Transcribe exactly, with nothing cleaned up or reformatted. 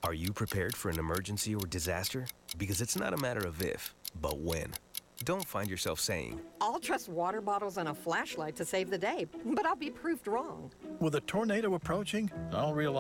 Are you prepared for an emergency or disaster? Because it's not a matter of if, but when. Don't find yourself saying, I'll trust water bottles and a flashlight to save the day, but I'll be proved wrong. With a tornado approaching, I'll realize